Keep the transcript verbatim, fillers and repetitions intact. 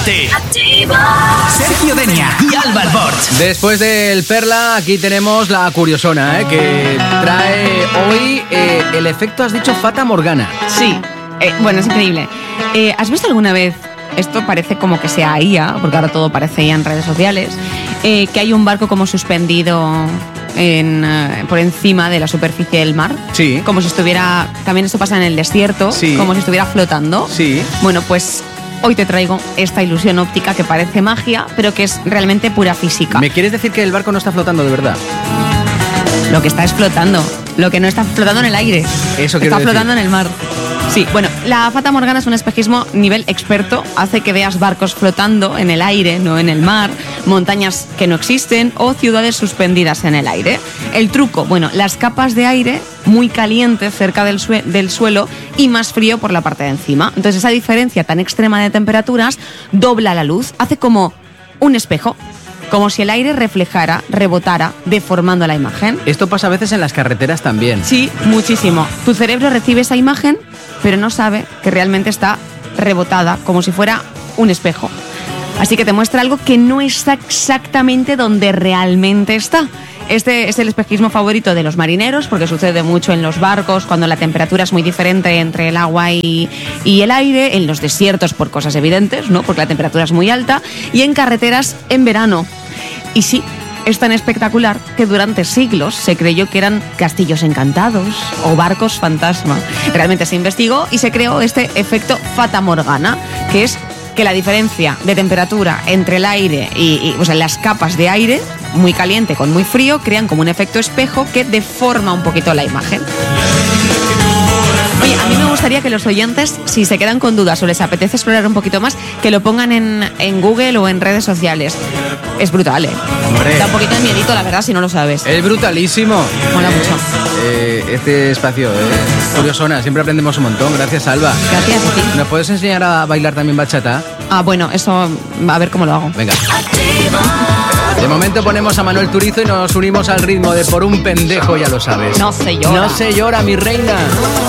Activo. Sergio Denia y Alba Albort. Después del Perla, aquí tenemos la curiosona, ¿eh? Que trae hoy eh, el efecto, has dicho, Fata Morgana. Sí, eh, bueno, es increíble. Eh, ¿Has visto alguna vez, esto parece como que sea I A, porque ahora todo parece I A en redes sociales, eh, que hay un barco como suspendido en, uh, por encima de la superficie del mar? Sí. Como si estuviera, también esto pasa en el desierto, sí, como si estuviera flotando. Sí. Bueno, pues hoy te traigo esta ilusión óptica que parece magia, pero que es realmente pura física. ¿Me quieres decir que el barco no está flotando de verdad? Lo que está es flotando, lo que no está flotando en el aire. Eso quiero Está decir. flotando en el mar. Sí, bueno, la Fata Morgana es un espejismo nivel experto, hace que veas barcos flotando en el aire, no en el mar, montañas que no existen o ciudades suspendidas en el aire. El truco, bueno, las capas de aire muy caliente cerca del, sue- del suelo y más frío por la parte de encima. Entonces esa diferencia tan extrema de temperaturas dobla la luz, hace como un espejo, como si el aire reflejara, rebotara, deformando la imagen. Esto pasa a veces en las carreteras también. Sí, muchísimo. Tu cerebro recibe esa imagen, pero no sabe que realmente está rebotada, como si fuera un espejo. Así que te muestra algo que no está exactamente donde realmente está. Este es el espejismo favorito de los marineros, porque sucede mucho en los barcos, cuando la temperatura es muy diferente entre el agua y, y el aire, en los desiertos por cosas evidentes, ¿no? Porque la temperatura es muy alta, y en carreteras en verano. Y sí, es tan espectacular que durante siglos se creyó que eran castillos encantados o barcos fantasma. Realmente se investigó y se creó este efecto Fata Morgana, que es que la diferencia de temperatura entre el aire y, y o sea, las capas de aire, muy caliente con muy frío, crean como un efecto espejo que deforma un poquito la imagen. Oye, a mí me gustaría que los oyentes, si se quedan con dudas o les apetece explorar un poquito más, que lo pongan en, en Google o en redes sociales. Es brutal, ¿eh? Hombre. Da un poquito de miedito, la verdad, si no lo sabes. Es brutalísimo. Mola Eh, mucho. eh, este espacio, eh, curiosona, siempre aprendemos un montón. Gracias, Alba. Gracias a ti. ¿Nos puedes enseñar a bailar también bachata? Ah, bueno, eso, a ver cómo lo hago. Venga. De momento ponemos a Manuel Turizo y nos unimos al ritmo de Por un pendejo, ya lo sabes. No se llora. No se llora, mi reina.